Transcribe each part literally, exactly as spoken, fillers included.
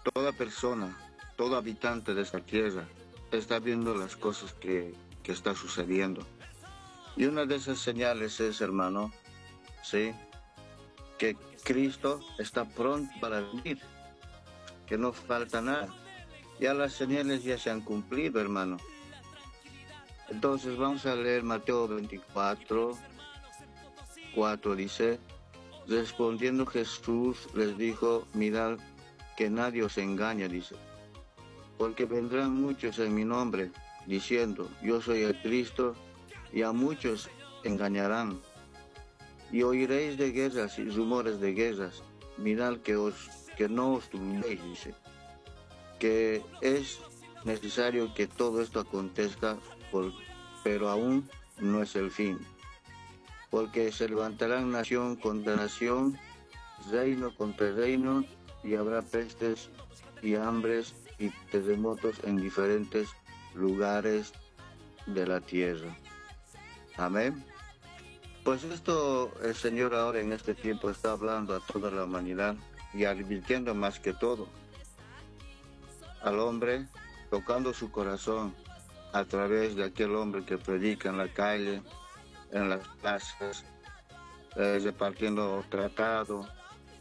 Toda persona, todo habitante de esta tierra está viendo las cosas que, que está sucediendo. Y una de esas señales es, hermano, ¿sí? Que Cristo está pronto para venir, que no falta nada. Ya las señales ya se han cumplido, hermano. Entonces vamos a leer Mateo veinticuatro, cuatro dice, respondiendo Jesús les dijo, mirad que nadie os engañe, dice, porque vendrán muchos en mi nombre, diciendo, yo soy el Cristo, y a muchos engañarán. Y oiréis de guerras y rumores de guerras, mirad que, os, que no os turbéis, dice, que es necesario que todo esto acontezca, por, pero aún no es el fin. Porque se levantarán nación contra nación, reino contra reino, y habrá pestes y hambres y terremotos en diferentes lugares de la tierra. Amén. Pues esto el Señor ahora en este tiempo está hablando a toda la humanidad y advirtiendo más que todo al hombre, tocando su corazón a través de aquel hombre que predica en la calle, en las plazas, eh, repartiendo tratado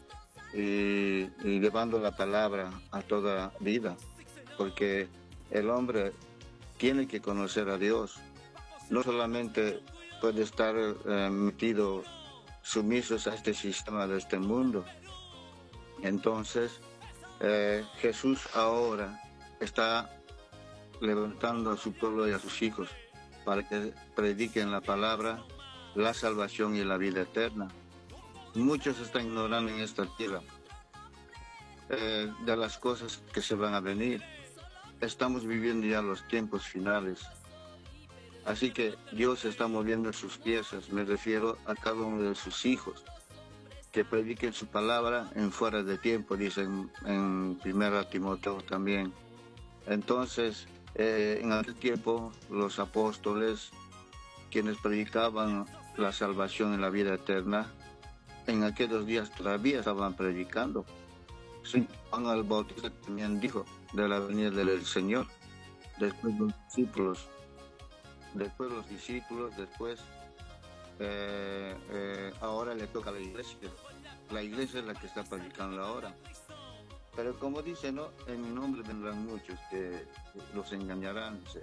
y, y llevando la palabra a toda vida, porque el hombre tiene que conocer a Dios, no solamente puede estar eh, metido, sumisos a este sistema de este mundo. Entonces, eh, Jesús ahora está levantando a su pueblo y a sus hijos para que prediquen la palabra, la salvación y la vida eterna. Muchos están ignorando en esta tierra eh, de las cosas que se van a venir. Estamos viviendo ya los tiempos finales. Así que Dios está moviendo sus piezas, me refiero a cada uno de sus hijos, que prediquen su palabra en fuera de tiempo, dice en, en primera Timoteo también. Entonces, eh, en aquel tiempo, los apóstoles, quienes predicaban la salvación y la vida eterna, en aquellos días todavía estaban predicando. Sí, Juan el Bautista también dijo de la venida del Señor, después los discípulos. Después los discípulos, después, eh, eh, ahora le toca a la iglesia. La iglesia es la que está predicando ahora. Pero como dice, ¿no? En mi nombre vendrán muchos que los engañarán. Dice.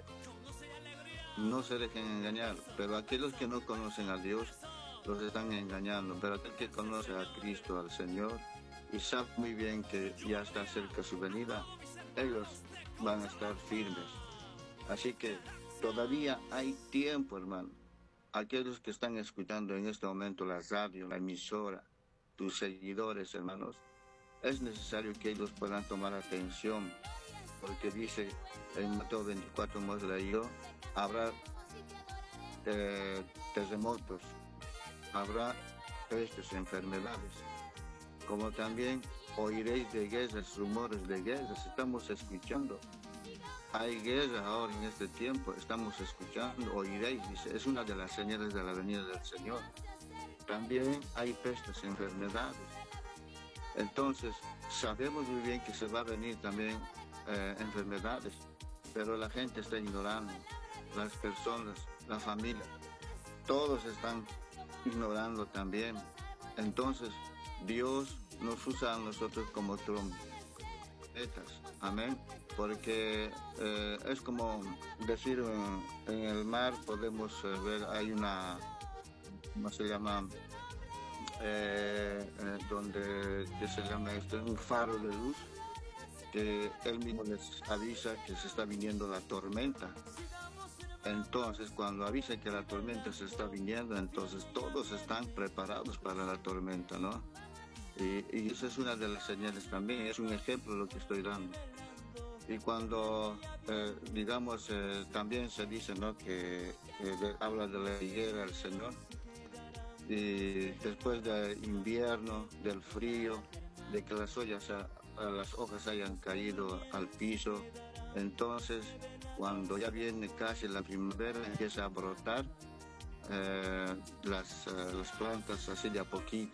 No se dejen engañar, pero aquellos que no conocen a Dios los están engañando. Pero aquel que conoce a Cristo, al Señor, y sabe muy bien que ya está cerca su venida, ellos van a estar firmes. Así que todavía hay tiempo, hermano. Aquellos que están escuchando en este momento la radio, la emisora, tus seguidores, hermanos, es necesario que ellos puedan tomar atención, porque dice en Mateo veinticuatro, hemos leído, habrá eh, terremotos, habrá pestes, enfermedades, como también oiréis de guerras, rumores de guerras, estamos escuchando. Hay guerra ahora en este tiempo, estamos escuchando, oiréis, dice, es una de las señales de la venida del Señor. También hay pestes, enfermedades. Entonces, sabemos muy bien que se va a venir también eh, enfermedades, pero la gente está ignorando, las personas, la familia, todos están ignorando también. Entonces, Dios nos usa a nosotros como trompetas, amén, porque eh, es como decir en, en el mar podemos eh, ver, hay una, ¿cómo se llama? Eh, eh, donde que se llama esto, un faro de luz, que él mismo les avisa que se está viniendo la tormenta. Entonces, cuando avisa que la tormenta se está viniendo, entonces todos están preparados para la tormenta, ¿no? Y, y esa es una de las señales también, es un ejemplo de lo que estoy dando. Y cuando, eh, digamos, eh, también se dice, ¿no?, que eh, de, habla de la higuera del Señor, y después del invierno, del frío, de que las hojas, las hojas hayan caído al piso, entonces cuando ya viene casi la primavera empieza a brotar eh, las, uh, las plantas así de a poquito.